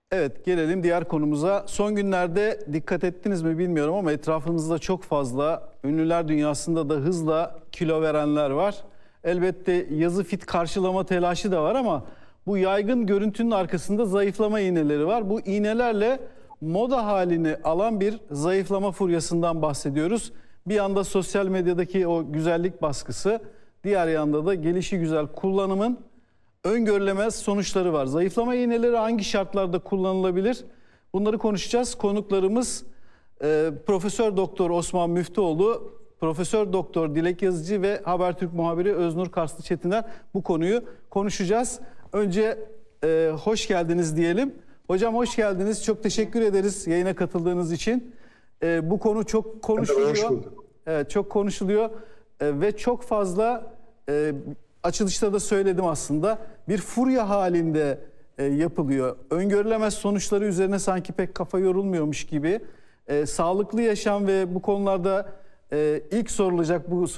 Evet, gelelim diğer konumuza. Son günlerde dikkat ettiniz mi bilmiyorum ama etrafımızda çok fazla ünlüler dünyasında da hızla kilo verenler var. Elbette yazı fit karşılama telaşı da var ama bu yaygın görüntünün arkasında zayıflama iğneleri var. Bu iğnelerle moda halini alan bir zayıflama furyasından bahsediyoruz. Bir yanda sosyal medyadaki o güzellik baskısı, diğer yanda da gelişigüzel kullanımın öngörülemez sonuçları var. Zayıflama iğneleri hangi şartlarda kullanılabilir? Bunları konuşacağız. Konuklarımız Profesör Doktor Osman Müftüoğlu, Profesör Doktor Dilek Yazıcı ve Habertürk muhabiri Öznur Karslı Çetiner. Bu konuyu konuşacağız. Önce hoş geldiniz diyelim. Hocam hoş geldiniz. Çok teşekkür ederiz yayına katıldığınız için. Bu konu çok konuşuluyor. Evet, çok konuşuluyor ve çok fazla açılışta da söyledim aslında. Bir furya halinde yapılıyor. Öngörülemez sonuçları üzerine sanki pek kafa yorulmuyormuş gibi. Sağlıklı yaşam ve bu konularda ilk sorulacak bu